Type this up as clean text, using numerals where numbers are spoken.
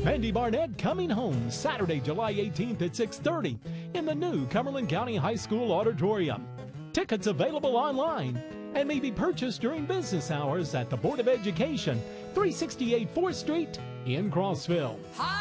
Mandy Barnett Coming Home, Saturday, July 18th at 6:30 in the new Cumberland County High School Auditorium. Tickets available online and may be purchased during business hours at the Board of Education, 368 4th Street in Crossville.